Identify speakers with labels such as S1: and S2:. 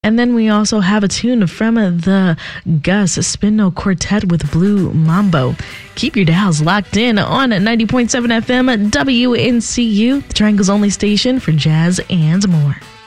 S1: And then we also have a tune from the Gus Spino Quartet with Blue Mambo. Keep your dials locked in on 90.7 FM WNCU, the Triangle's only station for jazz and more.